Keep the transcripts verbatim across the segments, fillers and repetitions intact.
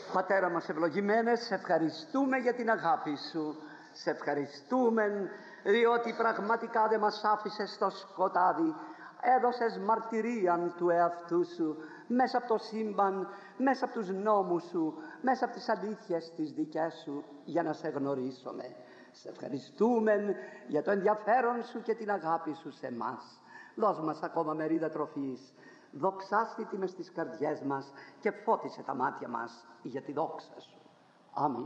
Πατέρα μας ευλογημένε, σε ευχαριστούμε για την αγάπη Σου. Σε ευχαριστούμε διότι πραγματικά δεν μας άφησες στο σκοτάδι. Έδωσες μαρτυρίαν του εαυτού Σου μέσα από το σύμπαν, μέσα από τους νόμους Σου, μέσα από τις αλήθειες τις δικές Σου, για να σε γνωρίσουμε. Σε ευχαριστούμε για το ενδιαφέρον Σου και την αγάπη Σου σε εμάς. Δώσ' μας ακόμα μερίδα τροφής. Δοξάστητη μες στις καρδιές μας και φώτισε τα μάτια μας για τη δόξα Σου. Αμήν.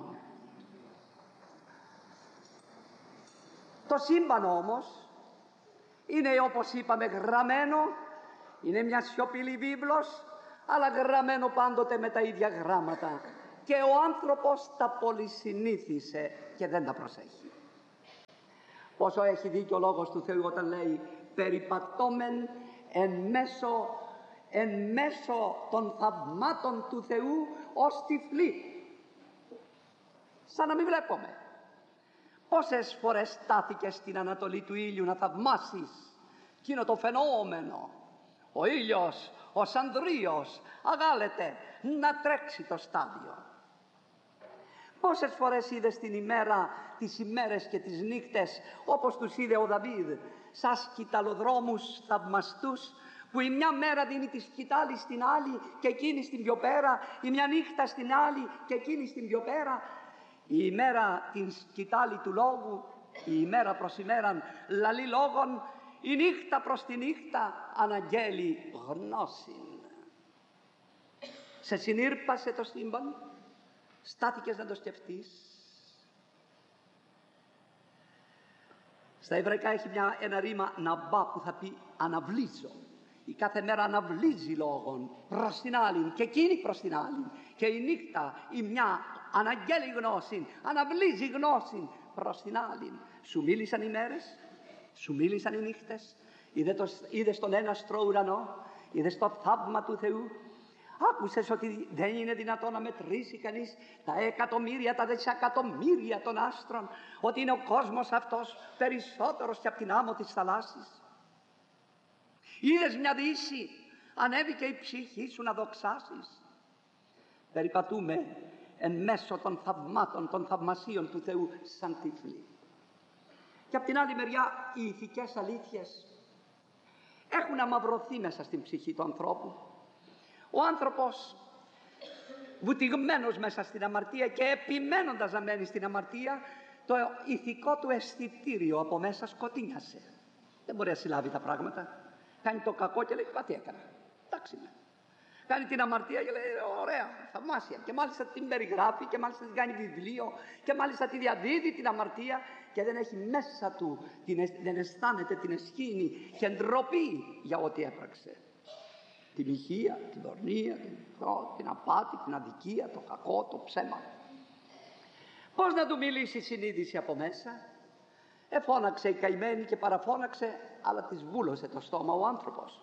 Το σύμπαν όμως είναι, όπως είπαμε, γραμμένο, είναι μια σιωπηλή βίβλος, αλλά γραμμένο πάντοτε με τα ίδια γράμματα, και ο άνθρωπος τα πολυσυνήθισε και δεν τα προσέχει. Πόσο έχει δίκιο ο Λόγος του Θεού όταν λέει περιπατώμεν εν μέσω, εν μέσω των θαυμάτων του Θεού ως τυφλοί, σαν να μην βλέπουμε. Πόσες φορές στάθηκες στην ανατολή του ήλιου να θαυμάσεις εκείνο το φαινόμενο? Ο ήλιος, ο Σανδρείος αγάλεται να τρέξει το στάδιο. Πόσες φορές είδες την ημέρα, τις ημέρες και τις νύχτες, όπως τους είδε ο Δαβίδ, σαν σκηταλοδρόμους θαυμαστούς, που η μια μέρα δίνει τη σκητάλη στην άλλη και εκείνη στην πιο πέρα, η μια νύχτα στην άλλη και εκείνη στην πιο πέρα. Η ημέρα την σκητάλη του λόγου, η ημέρα προς ημέραν λαλεί λόγων, η νύχτα προς τη νύχτα αναγγέλει γνώσιν. Σε συνήρπασε το σύμπαν, στάθηκες να το σκεφτείς? Στα εβραϊκά έχει μια, ένα ρήμα ναμπά που θα πει αναβλίζω. Η κάθε μέρα αναβλύζει λόγων προς την άλλη και εκείνη προς την άλλη, και η νύχτα η μια αναγγέλει γνώση, αναβλύζει γνώση προς την άλλη. Σου μίλησαν οι μέρες, σου μίλησαν οι νύχτες, είδες τον έναστρο ουρανό, είδες το θαύμα του Θεού, άκουσες ότι δεν είναι δυνατόν να μετρήσει κανείς τα εκατομμύρια, τα δισεκατομμύρια των άστρων, ότι είναι ο κόσμος αυτός περισσότερος και από την άμμο της θαλάσσης? Είδες μια δύση, ανέβηκε η ψυχή σου να δοξάσεις? Περιπατούμε εν μέσω των θαυμάτων, των θαυμασίων του Θεού σαν τύφλοι. Και από την άλλη μεριά οι ηθικές αλήθειες έχουν αμαυρωθεί μέσα στην ψυχή του ανθρώπου. Ο άνθρωπος, βουτυγμένος μέσα στην αμαρτία και επιμένοντας να μένει στην αμαρτία, το ηθικό του αισθητήριο από μέσα σκοτεινιάσε. Δεν μπορεί να συλλάβει τα πράγματα. Κάνει το κακό και λέει, μα τι έκανα, εντάξει με. Κάνει την αμαρτία και λέει, ωραία, θαυμάσια, και μάλιστα την περιγράφει και μάλιστα την κάνει βιβλίο και μάλιστα τη διαδίδει την αμαρτία, και δεν έχει μέσα του, την, δεν αισθάνεται την εσχήνη και ντροπή για ό,τι έπραξε. Την ηχεία, την δορνία, την, την απάτη, την αδικία, το κακό, το ψέμα. Πώς να του μιλήσει η συνείδηση από μέσα? Εφώναξε η καημένη και παραφώναξε, αλλά της βούλωσε το στόμα ο άνθρωπος.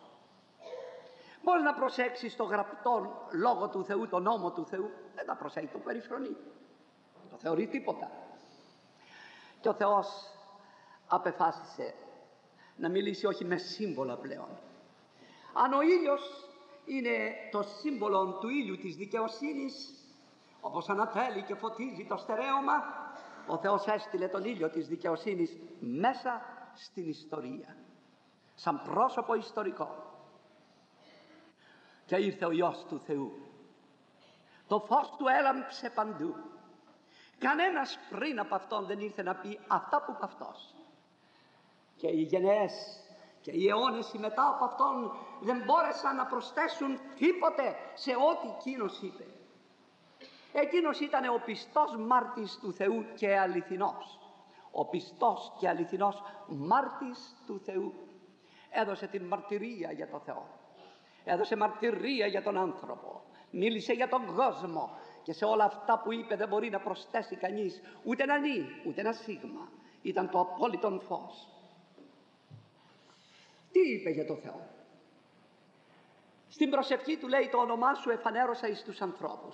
Πώς να προσέξει το γραπτό λόγο του Θεού, το νόμο του Θεού? Δεν τα προσέχει, το περιφρονεί, το θεωρεί τίποτα. Και ο Θεός απεφάσισε να μιλήσει όχι με σύμβολα πλέον. Αν ο ήλιος είναι το σύμβολο του ήλιου της δικαιοσύνης, όπως ανατέλει και φωτίζει το στερέωμα, ο Θεός έστειλε τον ήλιο της δικαιοσύνης μέσα στην ιστορία, σαν πρόσωπο ιστορικό. Και ήρθε ο Υιός του Θεού. Το φως του έλαμψε παντού. Κανένας πριν από Αυτόν δεν ήρθε να πει αυτά που είπε Αυτός. Και οι γενναίες και οι αιώνες μετά από Αυτόν δεν μπόρεσαν να προσθέσουν τίποτε σε ό,τι εκείνος είπε. Εκείνος ήταν ο πιστός μάρτης του Θεού και αληθινός. Ο πιστός και αληθινός μάρτης του Θεού. Έδωσε την μαρτυρία για τον Θεό. Έδωσε μαρτυρία για τον άνθρωπο. Μίλησε για τον κόσμο. Και σε όλα αυτά που είπε δεν μπορεί να προσθέσει κανείς ούτε ένα νι, ούτε ένα σίγμα. Ήταν το απόλυτον φως. Τι είπε για τον Θεό? Στην προσευχή του λέει, το όνομά σου εφανέρωσα εις τους ανθρώπους.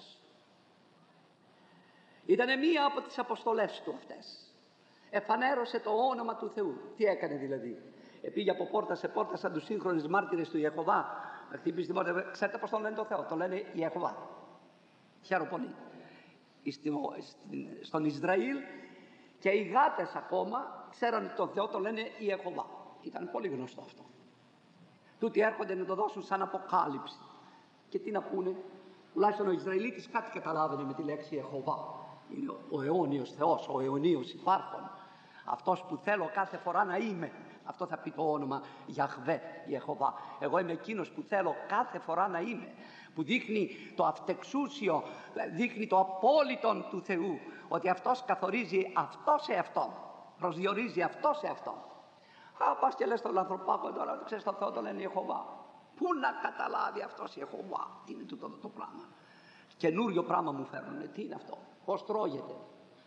Ήτανε μία από τις αποστολές του αυτές. Εφανέρωσε το όνομα του Θεού. Τι έκανε δηλαδή? Επήγε από πόρτα σε πόρτα σαν τους σύγχρονες μάρτυρες του Ιεχωβά. Να χτυπήσει την πόρτα. Ξέρετε πώς τον λένε το Θεό? Το λένε Ιεχωβά. Χαίρομαι πολύ. στον Ισραήλ και οι γάτες ακόμα ξέραν τον Θεό, το λένε η Ιεχωβά. Ήταν πολύ γνωστό αυτό. Τούτοι έρχονται να το δώσουν σαν αποκάλυψη. Και τι να πούνε, τουλάχιστον ο Ισραηλίτης κάτι καταλάβαινε με τη λέξη Ιεχωβά. Είναι ο αιώνιος Θεός, ο αιωνίος υπάρχων. Αυτός που θέλω κάθε φορά να είμαι. Αυτό θα πει το όνομα Γιαχβέ, Ιεχωβά. Εγώ είμαι εκείνος που θέλω κάθε φορά να είμαι. Που δείχνει το αυτεξούσιο, δείχνει το απόλυτον του Θεού. Ότι αυτός καθορίζει αυτό σε αυτόν. Προσδιορίζει αυτό σε αυτόν. Α, πας και λες στον ανθρωπάκο τώρα, ξέρεις τον Θεό, το λένε Ιεχωβά. Πού να καταλάβει αυτός Ιεχωβά, τι είναι τούτο το, το πράγμα. Καινούριο πράγμα μου φέρνουνε, τι είναι αυτό, πώς τρώγεται.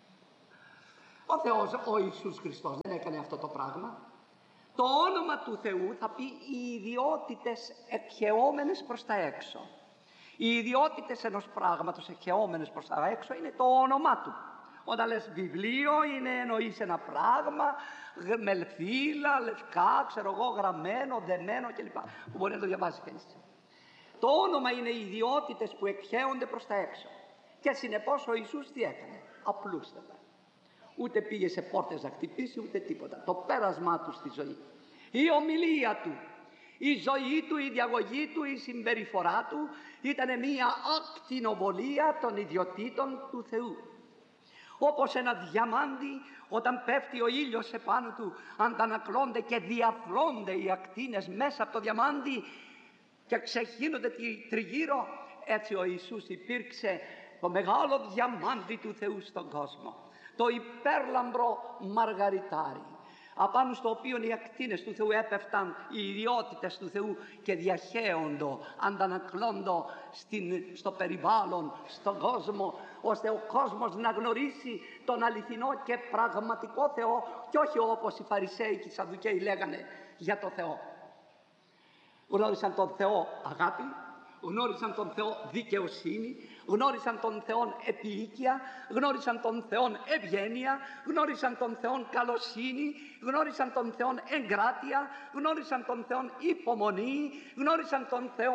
Ο Θεός, ο Ιησούς Χριστός δεν έκανε αυτό το πράγμα. Το όνομα του Θεού θα πει οι ιδιότητες εκχεόμενες προς τα έξω. Οι ιδιότητες ενός πράγματος εκχεόμενες προς τα έξω είναι το όνομά του. Όταν λες βιβλίο είναι εννοείς ένα πράγμα με φύλλα, λευκά, ξέρω εγώ, γραμμένο, δεμένο κλπ. Που μπορεί να το διαβάσει κανείς. Το όνομα είναι οι ιδιότητες που εκχέονται προς τα έξω. Και συνεπώς ο Ιησούς τι έκανε, απλούστατα. Ούτε πήγε σε πόρτες να χτυπήσει ούτε τίποτα. Το πέρασμά του στη ζωή, η ομιλία του, η ζωή του, η διαγωγή του, η συμπεριφορά του ήταν μία ακτινοβολία των ιδιωτήτων του Θεού. Όπως ένα διαμάντι όταν πέφτει ο ήλιος επάνω του, αντανακλώνται και διαφλώνται οι ακτίνες μέσα από το διαμάντι και ξεχύνονται τριγύρω. Έτσι ο Ιησούς υπήρξε το μεγάλο διαμάντι του Θεού στον κόσμο, το υπέρλαμπρο μαργαριτάρι, απάνω στο οποίο οι ακτίνες του Θεού έπεφταν, οι ιδιότητες του Θεού και διαχέοντο, αντανακλώντο στην, στο περιβάλλον, στον κόσμο, ώστε ο κόσμος να γνωρίσει τον αληθινό και πραγματικό Θεό και όχι όπως οι Φαρισαίοι και οι Σαδδουκαίοι λέγανε για το Θεό. Γνώρισαν τον Θεό αγάπη, γνώρισαν τον Θεό δικαιοσύνη, γνώρισαν τον Θεό επίοικια, γνώρισαν τον Θεό ευγένεια, γνώρισαν τον Θεό καλοσύνη, γνώρισαν τον Θεό εγκράτεια, γνώρισαν τον Θεό υπομονή, γνώρισαν τον Θεό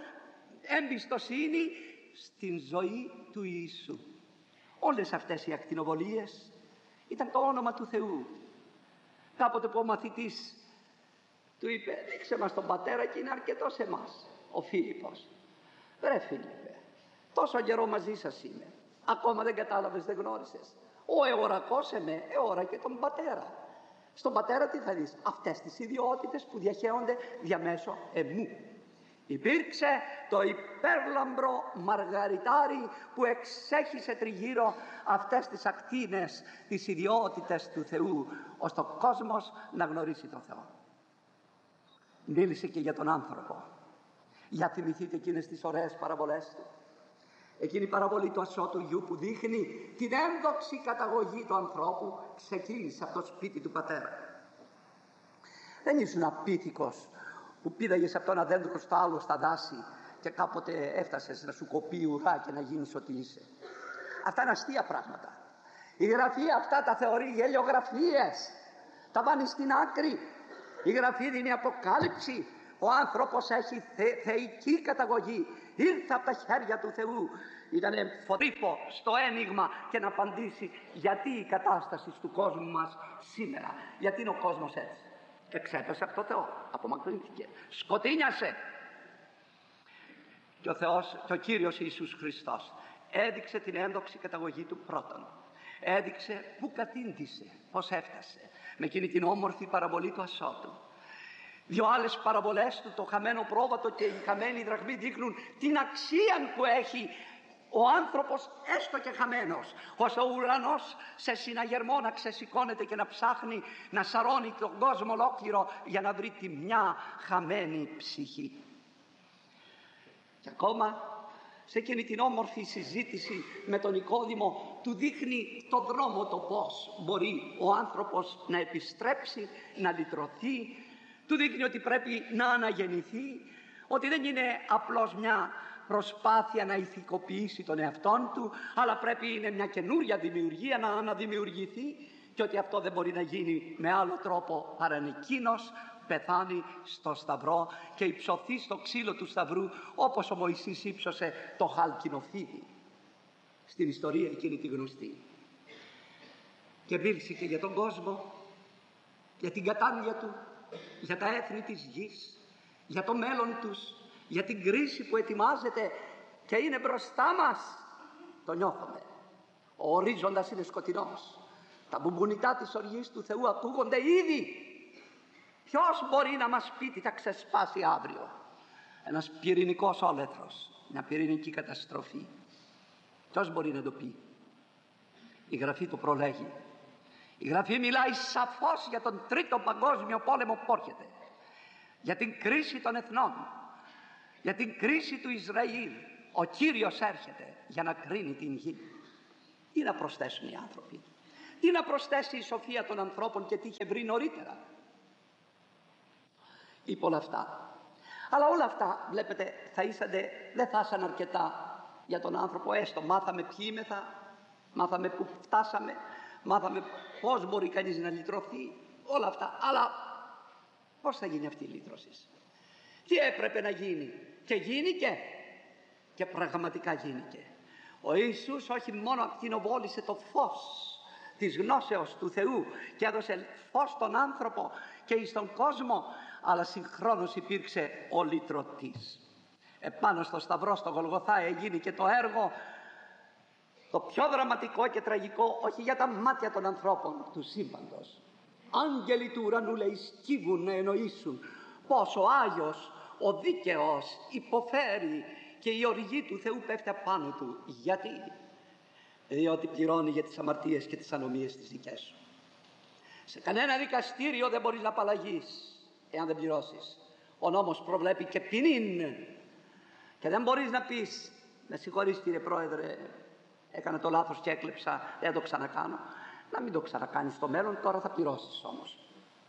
εμπιστοσύνη στην ζωή του Ιησού. Όλες αυτές οι ακτινοβολίες ήταν το όνομα του Θεού. Κάποτε που ο μαθητής του είπε, δείξε μας τον Πατέρα και είναι αρκετό σε εμάς. Ο Φίλιππος, ρε Φίλιππε, τόσο καιρό μαζί σας είμαι, ακόμα δεν κατάλαβες, δεν γνώρισες. Ο εωρακός εμέ, εώρα και τον Πατέρα. Στον Πατέρα τι θα δεις, αυτές τις ιδιότητες που διαχέονται διαμέσω εμού. Υπήρξε το υπέρλαμπρο μαργαριτάρι που εξέχισε τριγύρω αυτές τις ακτίνες, τις ιδιότητες του Θεού, ώστε ο κόσμος να γνωρίσει τον Θεό. Μίλησε και για τον άνθρωπο. Για θυμηθείτε εκείνες τις ωραίες παραβολές του. Εκείνη η παραβολή του ασώτου γιου που δείχνει την ένδοξη καταγωγή του ανθρώπου ξεκίνησε από το σπίτι του πατέρα. Δεν ήσουν απίθηκος που πήδαγες από το ένα δέντρο στο άλλο στα δάση και κάποτε έφτασες να σου κοπεί η ουρά και να γίνεις ό,τι είσαι. Αυτά είναι αστεία πράγματα. Η Γραφή αυτά τα θεωρεί γελιογραφίες. Τα βάνει στην άκρη. Η Γραφή δίνει αποκάλυψη. Ο άνθρωπος έχει θε, θεϊκή καταγωγή. Ήρθε από τα χέρια του Θεού. Ήτανε φωτρίπο στο ένιγμα και να απαντήσει γιατί η κατάσταση του κόσμου μας σήμερα. Γιατί είναι ο κόσμος έτσι. Εξέπεσε από το Θεό. Απομακρύνθηκε. Σκοτίνιασε. Και ο Θεός, και ο Κύριος Ιησούς Χριστός έδειξε την ένδοξη καταγωγή του πρώτον. Έδειξε πού κατήντησε, πώς έφτασε. Με εκείνη την όμορφη παραβολή του ασώτου. Δύο άλλες παραβολές του, το χαμένο πρόβατο και η χαμένη δραχμή, δείχνουν την αξία που έχει ο άνθρωπος έστω και χαμένος. Όσο ο ουρανός σε συναγερμό να ξεσηκώνεται και να ψάχνει να σαρώνει τον κόσμο ολόκληρο για να βρει τη μια χαμένη ψυχή. Και ακόμα σε εκείνη την όμορφη συζήτηση με τον Νικόδημο του δείχνει το δρόμο, το πώς μπορεί ο άνθρωπος να επιστρέψει, να λυτρωθεί. Του δείχνει ότι πρέπει να αναγεννηθεί, ότι δεν είναι απλώς μια προσπάθεια να ηθικοποιήσει τον εαυτόν του, αλλά πρέπει είναι μια καινούρια δημιουργία να αναδημιουργηθεί και ότι αυτό δεν μπορεί να γίνει με άλλο τρόπο παρά εκείνος πεθάνει στο σταυρό και υψωθεί στο ξύλο του σταυρού όπως ο Μωυσής ύψωσε το χάλκινο φίδι. στην ιστορία εκείνη τη γνωστή. Και μίλησε και για τον κόσμο, για την κατάνοια του, για τα έθνη της γης, για το μέλλον τους, για την κρίση που ετοιμάζεται και είναι μπροστά μας. Το νιώθουμε. Ο ορίζοντας είναι σκοτεινός. Τα μπουμπονιτά της οργής του Θεού ακούγονται ήδη. Ποιος μπορεί να μας πει τι θα ξεσπάσει αύριο? Ένας πυρηνικός όλεθρος, μια πυρηνική καταστροφή. Ποιος μπορεί να το πει? Η Γραφή το προλέγει. Η Γραφή μιλάει σαφώς για τον τρίτο παγκόσμιο πόλεμο που έρχεται, για την κρίση των εθνών, για την κρίση του Ισραήλ. Ο Κύριος έρχεται για να κρίνει την γη. Τι να προσθέσουν οι άνθρωποι? Τι να προσθέσει η σοφία των ανθρώπων και τι είχε βρει νωρίτερα? Είπε όλα αυτά. Αλλά όλα αυτά, βλέπετε, θα ήσαντε, δεν θα ήσαν αρκετά για τον άνθρωπο. Έστω μάθαμε ποιοι είμεθα, μάθαμε που φτάσαμε, μάθαμε πώς μπορεί κανείς να λυτρωθεί, όλα αυτά. Αλλά πώς θα γίνει αυτή η λύτρωση? Τι έπρεπε να γίνει? Και γίνηκε, και πραγματικά γίνηκε. Ο Ιησούς όχι μόνο ακτινοβόλησε το φως της γνώσεως του Θεού και έδωσε φως στον άνθρωπο και στον κόσμο, αλλά συγχρόνως υπήρξε ο λυτρωτής. Επάνω στο Σταυρό, στο Γολγοθά, έγινε και το έργο το πιο δραματικό και τραγικό, όχι για τα μάτια των ανθρώπων του σύμπαντος. Άγγελοι του ουρανού, λέει, σκύβουν να εννοήσουν πως ο Άγιος, ο δίκαιος υποφέρει και η οργή του Θεού πέφτει απάνω του. Γιατί? Διότι πληρώνει για τις αμαρτίες και τις ανομίες τις δικές σου. Σε κανένα δικαστήριο δεν μπορείς να απαλλαγείς εάν δεν πληρώσεις. Ο νόμος προβλέπει και ποινήν. Και δεν μπορείς να πεις, με συγχωρείς κύριε Πρόεδρε, έκανα το λάθος και έκλεψα, δεν το ξανακάνω. Να μην το ξανακάνεις στο μέλλον, τώρα θα πληρώσεις όμως.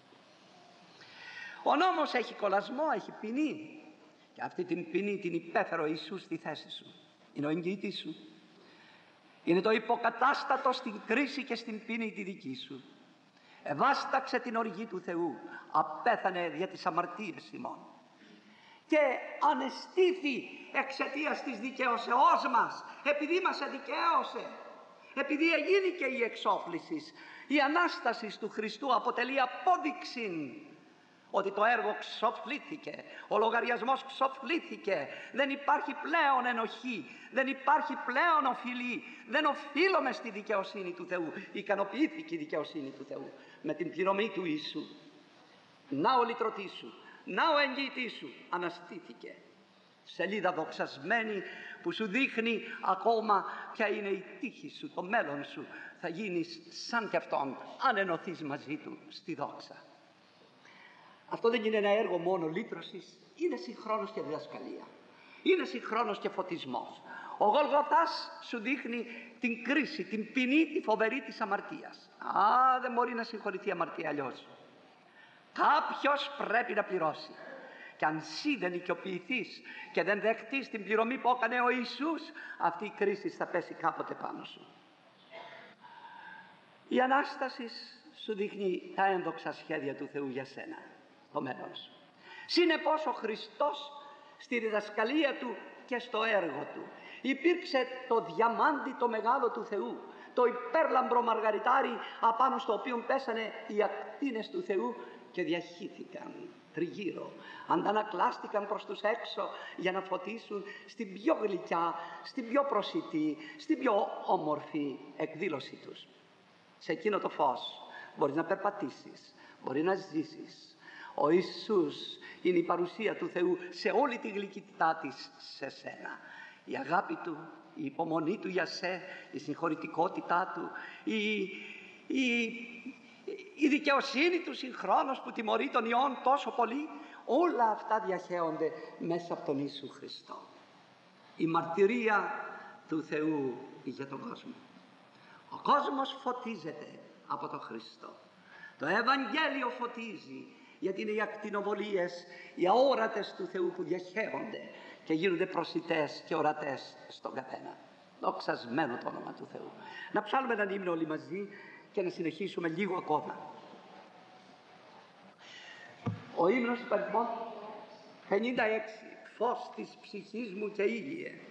Ο νόμος έχει κολλασμό, έχει ποινή. Και αυτή την ποινή την υπέφερε ο Ιησούς στη θέση σου. Είναι ο εγγυητής σου. Είναι το υποκατάστατο στην κρίση και στην ποινή τη δική σου. Εβάσταξε την οργή του Θεού, απέθανε για τις αμαρτίες ημών. Και ανεστήθη εξαιτίας της δικαιώσεώς μας, επειδή μας εδικαίωσε, επειδή εγίνηκε η εξόφληση. Η Ανάσταση του Χριστού αποτελεί απόδειξη ότι το έργο ξοφλήθηκε, ο λογαριασμός ξοφλήθηκε, δεν υπάρχει πλέον ενοχή, δεν υπάρχει πλέον οφειλή, δεν οφείλουμε στη δικαιοσύνη του Θεού. Ικανοποιήθηκε η δικαιοσύνη του Θεού με την πληρωμή του Ιησού. Να ο λυτρωτής σου, να ο εγγυητής σου αναστήθηκε. Σελίδα δοξασμένη που σου δείχνει ακόμα ποια είναι η τύχη σου, το μέλλον σου. Θα γίνεις σαν κι αυτόν αν ενωθείς μαζί του στη δόξα. Αυτό δεν είναι ένα έργο μόνο λύτρωσης, είναι συγχρόνως και διδασκαλία. Είναι συγχρόνως και φωτισμός. Ο Γολγοθάς σου δείχνει την κρίση, την ποινή, τη φοβερή της αμαρτίας. Α, δεν μπορεί να συγχωρηθεί η αμαρτία αλλιώς. Κάποιος πρέπει να πληρώσει. Και αν εσύ δεν οικειοποιηθείς και δεν δεχτείς την πληρωμή που έκανε ο Ιησούς, αυτή η κρίση θα πέσει κάποτε πάνω σου. Η Ανάσταση σου δείχνει τα ένδοξα σχέδια του Θεού για σένα, το μέλλον σου. Συνεπώς ο Χριστός στη διδασκαλία του και στο έργο του υπήρξε το διαμάντι το μεγάλο του Θεού, το υπέρλαμπρο μαργαριτάρι απάνω στο οποίο πέσανε οι ακτίνες του Θεού και διαχύθηκαν τριγύρω, αντανακλάστηκαν προς τους έξω για να φωτίσουν στην πιο γλυκιά, στην πιο προσιτή, στην πιο όμορφη εκδήλωσή τους. Σε εκείνο το φως μπορείς να περπατήσεις, μπορεί να ζήσεις. Ο Ιησούς είναι η παρουσία του Θεού σε όλη τη γλυκύτητά της σε σένα. Η αγάπη του, η υπομονή του για σε, η συγχωρητικότητά του, η, η, η δικαιοσύνη του συγχρόνως που τιμωρεί τον Υιόν τόσο πολύ, όλα αυτά διαχέονται μέσα από τον Ιησού Χριστό. Η μαρτυρία του Θεού για τον κόσμο. Ο κόσμος φωτίζεται από τον Χριστό. Το Ευαγγέλιο φωτίζει, γιατί είναι οι ακτινοβολίες, οι αόρατες του Θεού που διαχέονται και γίνονται προσιτές και ορατές στον καθένα. Δοξασμένο το όνομα του Θεού. Να ψάλουμε έναν ύμνο όλοι μαζί και να συνεχίσουμε λίγο ακόμα. Ο ύμνος υπαριθμών πενήντα έξι. Φως της ψυχής μου και ήλιε.